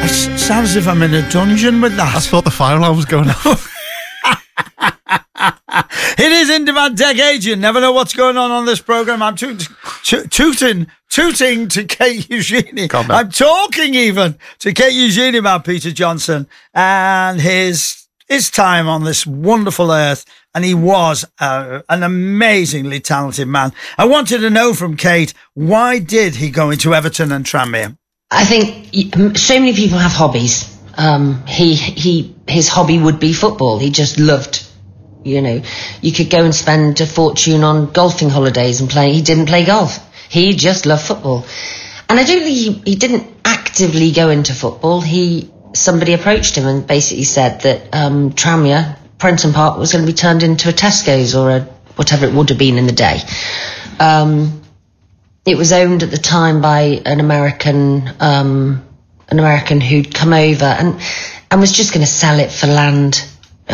Sounds as if I'm in a dungeon with that. I thought the fire alarm was going off. It is In Demand Decade. You never know what's going on this programme. I'm tooting to Kate Eugenie. I'm talking even to Kate Eugenie about Peter Johnson and his time on this wonderful earth. And he was an amazingly talented man. I wanted to know from Kate, why did he go into Everton and Tranmere? I think so many people have hobbies. His hobby would be football. He just loved. You could go and spend a fortune on golfing holidays and play. He didn't play golf. He just loved football. And I don't think he didn't actively go into football. Somebody approached him and basically said that Tranmere, Prenton Park, was going to be turned into a Tesco's or a whatever it would have been in the day. It was owned at the time by an American who'd come over and was just going to sell it for land.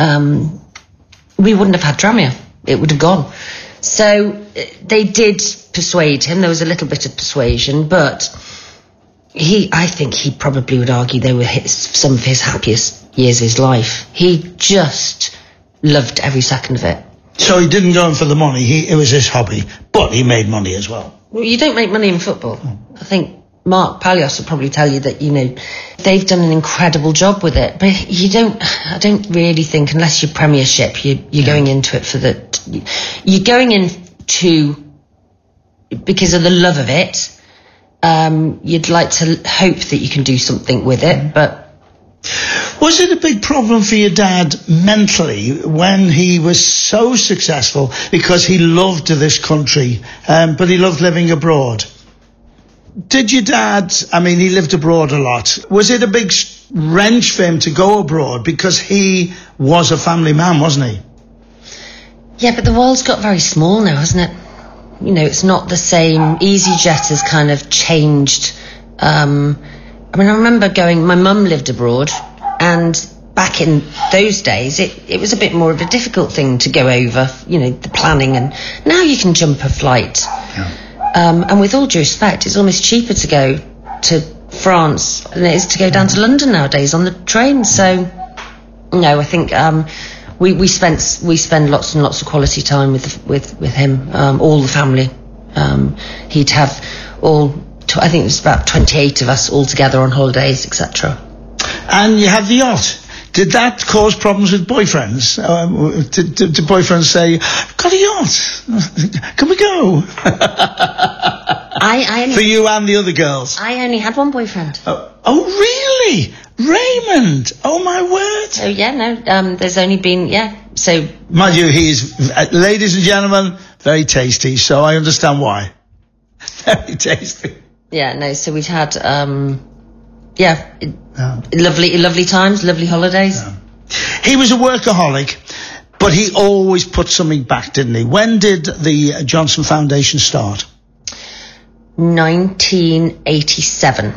We wouldn't have had Tranmere. It would have gone. So they did persuade him. There was a little bit of persuasion, but I think he probably would argue they were some of his happiest years of his life. He just loved every second of it. So he didn't go in for the money. It was his hobby, but he made money as well. Well, you don't make money in football. I think Mark Palios will probably tell you that, they've done an incredible job with it. But I don't really think, unless you're Premiership, you're going into it you're going into, because of the love of it. You'd like to hope that you can do something with it, but... Was it a big problem for your dad mentally when he was so successful because he loved this country, but he loved living abroad? Did your dad, he lived abroad a lot. Was it a big wrench for him to go abroad because he was a family man, wasn't he? Yeah, but the world's got very small now, hasn't it? It's not the same. EasyJet has kind of changed. I remember my mum lived abroad, and back in those days, it was a bit more of a difficult thing to go over, the planning, and now you can jump a flight. Yeah. And with all due respect, it's almost cheaper to go to France than it is to go down to London nowadays on the train. So, no, I think we spend lots and lots of quality time with him, all the family. He'd have I think it was about 28 of us all together on holidays, etc. And you had the yacht. Did that cause problems with boyfriends? Did boyfriends say, "I've got a yacht, can we go?" For you and the other girls. I only had one boyfriend. Oh really? Raymond? Oh my word. Oh yeah, no, there's only been, so... Mind you, he's, ladies and gentlemen, very tasty, so I understand why. Very tasty. Yeah, no, so we've had... lovely times, lovely holidays. Yeah. He was a workaholic, but he always put something back, didn't he? When did the Johnson Foundation start? 1987.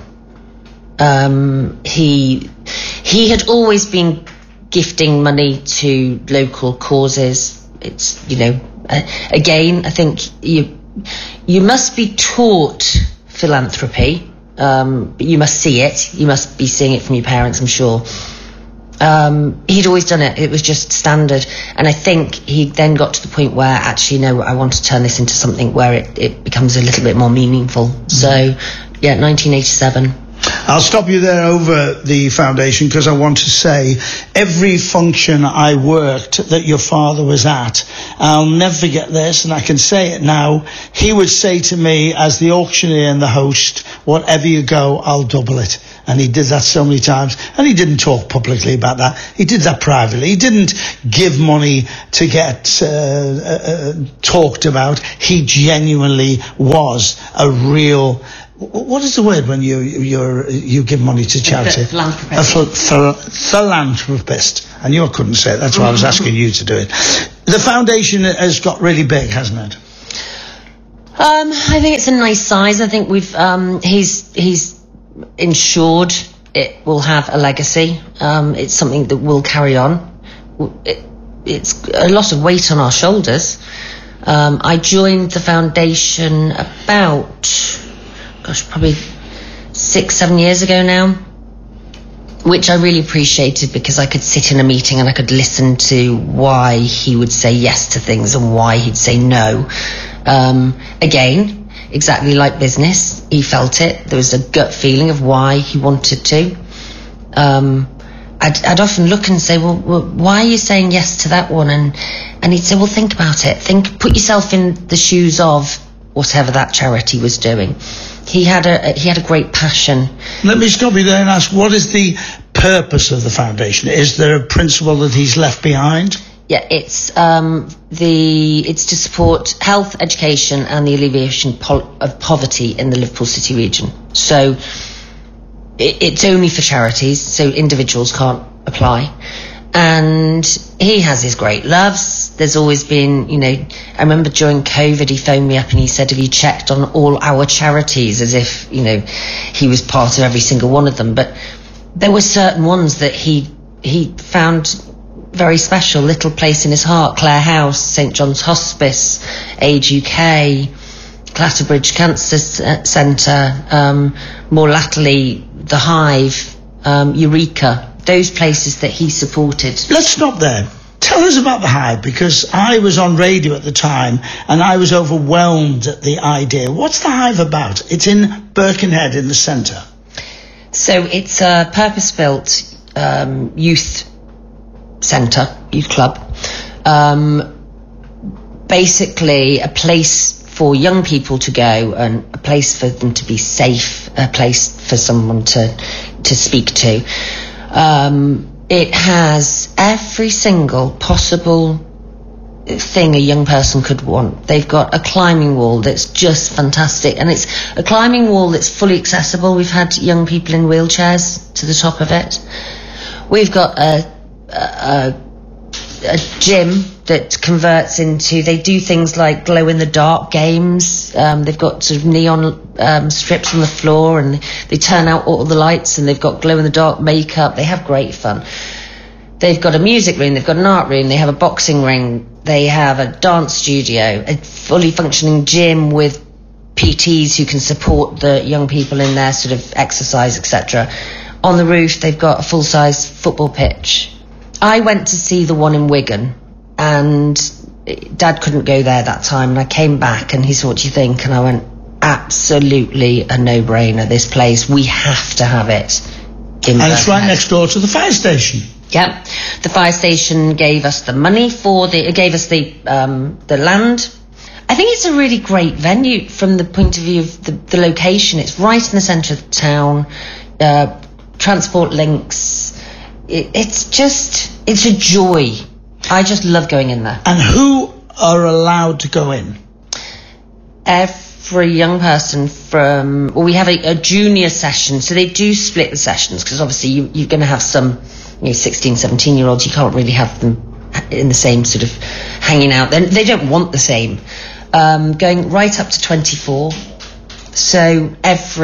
He had always been gifting money to local causes. It's, again, I think you must be taught philanthropy. But you must see it. You must be seeing it from your parents, I'm sure. He'd always done it. It was just standard. And I think he then got to the point where, actually, no, I want to turn this into something where it becomes a little bit more meaningful. So, 1987. I'll stop you there over the foundation because I want to say every function I worked that your father was at, I'll never forget this, and I can say it now. He would say to me as the auctioneer and the host, "Whatever you go, I'll double it." And he did that so many times. And he didn't talk publicly about that. He did that privately. He didn't give money to get talked about. He genuinely was a real... What is the word when you give money to charity? Philanthropist. A philanthropist. I knew I couldn't say it. That's why I was asking you to do it. The foundation has got really big, hasn't it? I think it's a nice size. I think we've he's ensured it will have a legacy. It's something that will carry on. It's a lot of weight on our shoulders. I joined the foundation about, probably 6-7 years ago now. which I really appreciated, because I could sit in a meeting and I could listen to why he would say yes to things and why he'd say no. Again, exactly like business, he felt it. There was a gut feeling of why he wanted to. I'd often look and say, well, why are you saying yes to that one? And he'd say, well, think about it. Put yourself in the shoes of whatever that charity was doing. He had a great passion. Let me stop you there and ask, what is the purpose of the foundation? Is there a principle that he's left behind? Yeah, it's to support health, education, and the alleviation of poverty in the Liverpool City region. So it's only for charities, so individuals can't apply. And he has his great loves. There's always been, I remember during COVID, he phoned me up and he said, have you checked on all our charities? As if, he was part of every single one of them. But there were certain ones that he found very special, little place in his heart. Clare House, St John's Hospice, Age UK, Clatterbridge Cancer Centre, more latterly, The Hive, Eureka. Those places that he supported. Let's stop there. Tell us about The Hive, because I was on radio at the time and I was overwhelmed at the idea. What's The Hive about? It's in Birkenhead in the centre. So it's a purpose-built youth centre, youth club. Basically a place for young people to go and a place for them to be safe, a place for someone to speak to. It has every single possible thing a young person could want. They've got a climbing wall that's just fantastic, and it's a climbing wall that's fully accessible. We've had young people in wheelchairs to the top of it. We've got a gym that converts into, they do things like glow-in-the-dark games. They've got sort of neon strips on the floor, and they turn out all the lights, and they've got glow-in-the-dark makeup. They have great fun. They've got a music room, they've got an art room, they have a boxing ring, they have a dance studio, a fully functioning gym with PTs who can support the young people in their sort of exercise, etc. On the roof, they've got a full-size football pitch. I went to see the one in Wigan, and Dad couldn't go there that time, and I came back and he said, what do you think? And I went, absolutely a no-brainer, this place, we have to have it in Birkenhead. And it's right next door to the fire station. Yep, the fire station gave us the money gave us the land. I think it's a really great venue from the point of view of the location. It's right in the centre of the town, transport links. It's a joy. I just love going in there. And who are allowed to go in? Every young person we have a junior session, so they do split the sessions, because obviously you're going to have some 16, 17-year-olds, you can't really have them in the same sort of hanging out. They don't want the same. Going right up to 24. So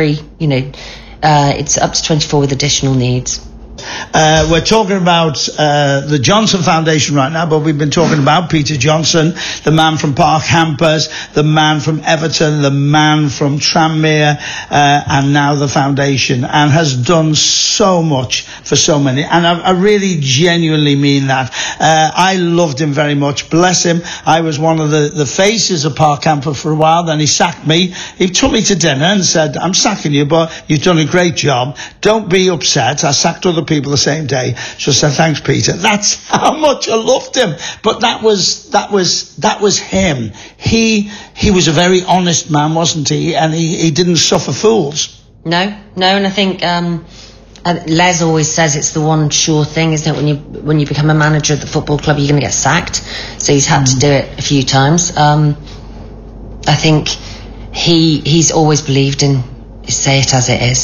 it's up to 24 with additional needs. We're talking about the Johnson Foundation right now, but we've been talking about Peter Johnson, the man from Park Hampers, the man from Everton, the man from Tranmere, and now the foundation, and has done so much for so many. And I really genuinely mean that. I loved him very much. Bless him. I was one of the faces of Park Hamper for a while. Then he sacked me. He took me to dinner and said, I'm sacking you, but you've done a great job. Don't be upset. I sacked other people the same day. So I said, thanks, Peter. That's how much I loved him. But that was him. He was a very honest man, wasn't he? And he didn't suffer fools. No, and I think Les always says it's the one sure thing, isn't it? When you become a manager at the football club, you're going to get sacked. So he's had to do it a few times. I think he's always believed in say it as it is.